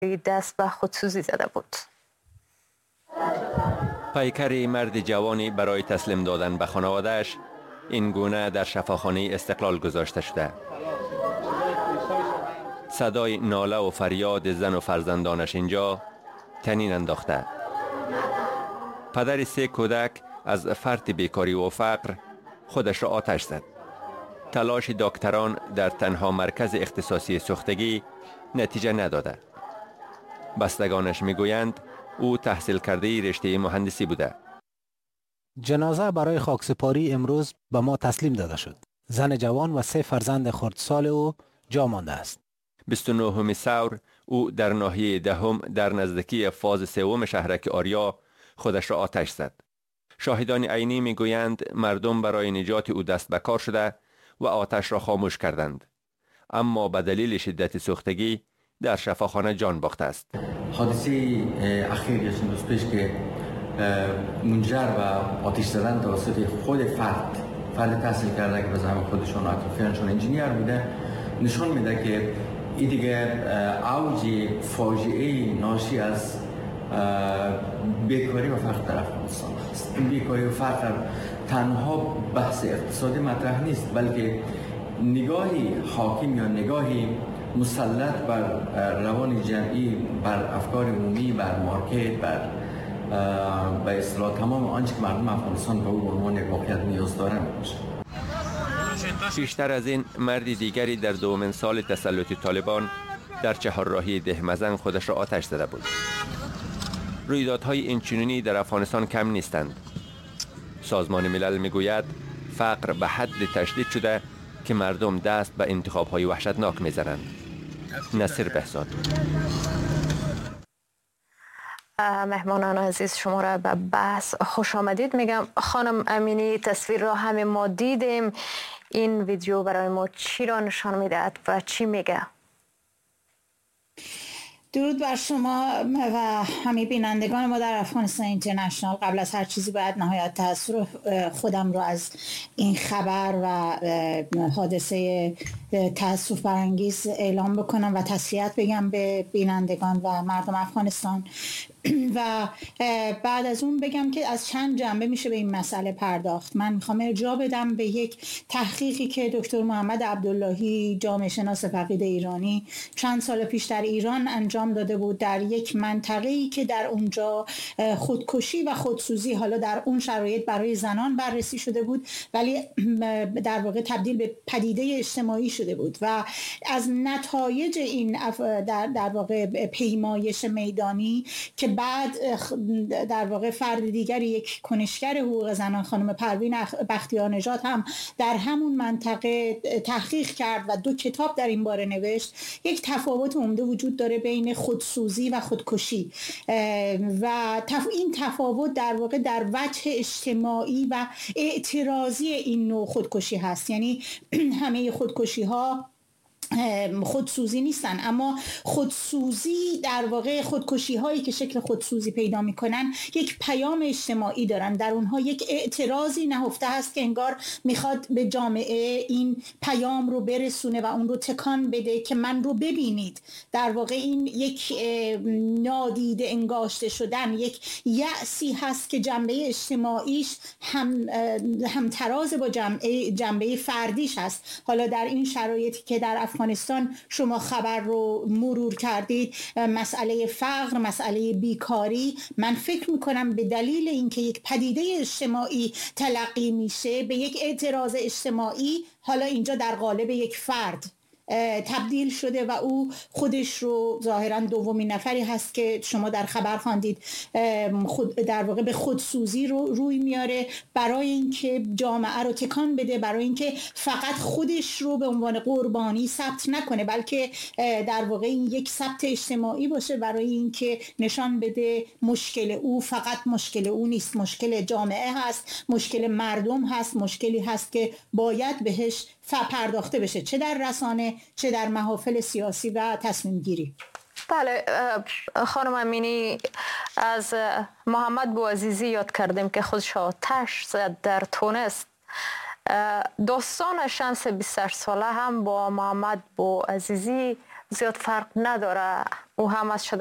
دست به خودسوزی زده بود. پیکر مرد جوانی برای تسلیم دادن به خانواده‌اش این گونه در شفاخانه استقلال گذاشته شده. صدای ناله و فریاد زن و فرزندانش اینجا طنین انداخته. پدر 3 کودک از فرط بیکاری و فقر خودش را آتش زد. تلاش دکتران در تنها مرکز اختصاصی سوختگی نتیجه نداده. بستگانش میگویند او تحصیل کرده رشته مهندسی بوده. جنازه برای خاکسپاری امروز به ما تسلیم داده شد. زن جوان و 3 فرزند خردسال او جا مانده است. 29 ثور او در ناحیه دهم در نزدیکی فاز 3 شهرک آریا خودش را آتش زد. شاهدان عینی میگویند مردم برای نجات او دست به کار شده و آتش را خاموش کردند، اما به دلیل شدت سوختگی در شفاخانه جان باخته است. حادثه اخیر یا چند روز پیش که منجر به آتش زدن توسط خود فرد تحصیل کرده که به زعم خودشون اطرافیانشون انجینیر بوده نشان میده که این دیگه اوج فاجعه ناشی از بیکاری و فقر در افغانستان است. این بیکاری و فقر تنها بحث اقتصادی مطرح نیست، بلکه نگاهی حاکم یا نگاهی مسلط بر روان جمعی، بر افکار عمومی، بر مارکت، بر به اصطلاح تمام آنچه که مردم افغانستان به او به عنوان یک واقعیت نیاز دارند باشه. پیشتر از این مرد دیگری در 2مین سال تسلط طالبان در چهارراهی دهمزن خودش را آتش زده بود. رویدادهای اینچنینی در افغانستان کم نیستند. سازمان ملل میگوید فقر به حد تشدید شده که مردم دست به انتخاب‌های وحشتناک میزنند. نصیر بهزاد. مهمانان عزیز شما را به بحث خوش آمدید میگم. خانم امینی، تصویر را همه ما دیدیم. این ویدیو برای ما چی را نشان میدهد و چی میگه؟ درود بر شما و همه بینندگان ما در افغانستان اینترنشنال. قبل از هر چیزی باید نهایت تأثیر خودم رو از این خبر و حادثه تأسف برانگیز اعلام بکنم و تسلیت بگم به بینندگان و مردم افغانستان و بعد از اون بگم که از چند جنبه میشه به این مسئله پرداخت. من میخوام ارجاع بدم به یک تحقیقی که دکتر محمد عبداللهی، جامعه شناس فقید ایرانی، چند سال پیش در ایران انجام داده بود در یک منطقه‌ای که در اونجا خودکشی و خودسوزی حالا در اون شرایط برای زنان بررسی شده بود، ولی در واقع تبدیل به پدیده اجتماعی شده بود و از نتایج این در واقع پیمایش میدانی که بعد در واقع فرد دیگری، یک کنشگر حقوق زنان خانم پروین بختیار نژاد هم در همون منطقه تحقیق کرد و 2 کتاب در این باره نوشت. یک تفاوت عمده وجود داره بین خودسوزی و خودکشی و این تفاوت در واقع در وجه اجتماعی و اعتراضی این نوع خودکشی هست. یعنی همه خودکشی ها خودسوزی نیستن، اما خودسوزی در واقع خودکشی هایی که شکل خودسوزی پیدا میکنن یک پیام اجتماعی دارن، در اونها یک اعتراضی نهفته هست که انگار میخواد به جامعه این پیام رو برسونه و اون رو تکان بده که من رو ببینید. در واقع این یک نادیده انگاشته شدن، یک یأسی هست که جنبه اجتماعیش هم تراز با جنبه فردیش هست. حالا در این شرایطی که در افغانستان شما خبر رو مرور کردید، مسئله فقر، مسئله بیکاری، من فکر میکنم به دلیل اینکه یک پدیده اجتماعی تلقی میشه به یک اعتراض اجتماعی، حالا اینجا در قالب یک فرد تبدیل شده و او خودش رو ظاهراً دومین نفری هست که شما در خبر خواندید در واقع به خودسوزی روی میاره برای اینکه جامعه رو تکان بده، برای اینکه فقط خودش رو به عنوان قربانی ثبت نکنه، بلکه در واقع این یک ثبت اجتماعی باشه برای اینکه نشان بده مشکل او فقط مشکل او نیست، مشکل جامعه هست، مشکل مردم هست، مشکلی هست که باید بهش پرداخته بشه، چه در رسانه چه در محافل سیاسی و تصمیم گیری. بله خانم امینی، از محمد بوعزیزی یاد کردیم که خودش آتش زد در تونس. داستان شمس 28 ساله هم با محمد بوعزیزی زیاد فرق نداره. او هم از